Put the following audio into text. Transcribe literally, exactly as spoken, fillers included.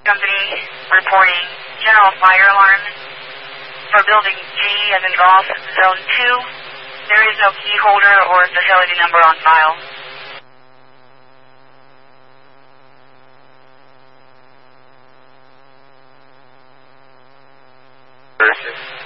Company reporting general fire alarm for building G as in golf, zone two. There is no key holder or facility number on file. Versus.